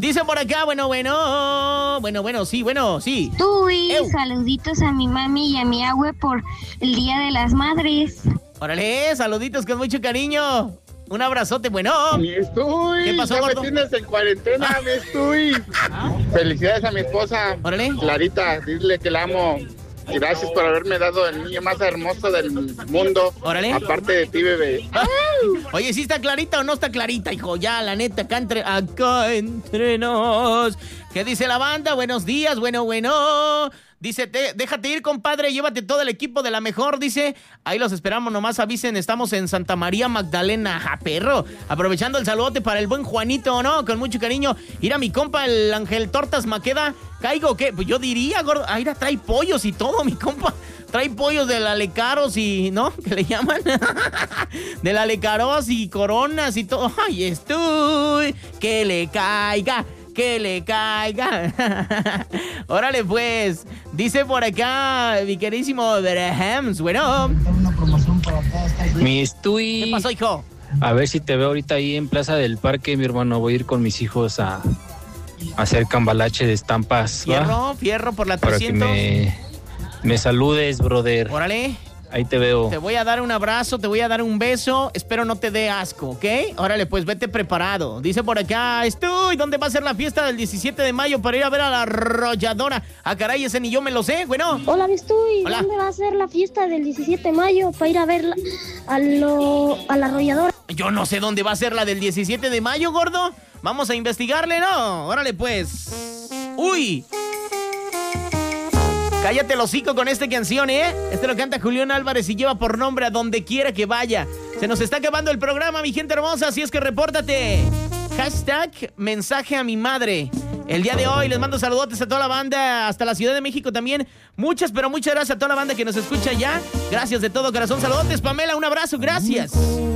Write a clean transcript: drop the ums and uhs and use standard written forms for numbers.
Dice por acá, bueno, sí. Tuy, saluditos a mi mami y a mi abue por el Día de las Madres. Órale, saluditos con mucho cariño. Un abrazote, bueno. Mi Estuy, ¿Qué pasó, ya gordo? me tienes en cuarentena, mi Estuy. Felicidades a mi esposa, Órale. Clarita, dile que la amo. Y gracias por haberme dado el niño más hermoso del mundo. Órale. Aparte de ti, bebé. Oye, ¿sí está clarita o no está clarita, hijo? Ya, la neta, acá entre nos. ¿Qué dice la banda? Buenos días, bueno. Dice, déjate ir, compadre, llévate todo el equipo de la mejor, dice. Ahí los esperamos, nomás avisen, estamos en Santa María Magdalena, ja, perro. Aprovechando el saludote para el buen Juanito, ¿no? Con mucho cariño. Ir a mi compa, el Ángel Tortas Maqueda. ¿Caigo qué? Pues yo diría, gordo. Ahí trae pollos y todo, mi compa. Trae pollos de la Lecaros y, ¿no? ¿Qué le llaman? De la Lecaros y coronas y todo. Ay, estoy. Que le caiga. Órale, pues. Dice por acá mi queridísimo Brahams. Bueno. Mi Estuy. ¿Qué pasó, hijo? A ver si te veo ahorita ahí en Plaza del Parque, mi hermano. Voy a ir con mis hijos a hacer cambalache de estampas. Fierro por la para 300. Que me saludes, brother. Órale. Ahí te veo. Te voy a dar un abrazo, te voy a dar un beso. Espero no te dé asco, ¿ok? Órale, pues vete preparado. Dice por acá, ¿dónde va a ser la fiesta del 17 de mayo para ir a ver a la Arrolladora? Ah, caray, ese ni yo me lo sé, bueno. Hola, Estuy. Hola. ¿Dónde va a ser la fiesta del 17 de mayo para ir a ver a la Arrolladora? Yo no sé dónde va a ser la del 17 de mayo, gordo. Vamos a investigarle, ¿no? Órale, pues. ¡Uy! Cállate el hocico con esta canción, ¿eh? Este lo canta Julián Álvarez y lleva por nombre A Donde Quiera Que Vaya. Se nos está acabando el programa, mi gente hermosa, así es que repórtate. Hashtag mensaje a mi madre. El día de hoy les mando saludotes a toda la banda, hasta la Ciudad de México también. Muchas, pero muchas gracias a toda la banda que nos escucha ya. Gracias de todo corazón, saludotes, Pamela, un abrazo, gracias.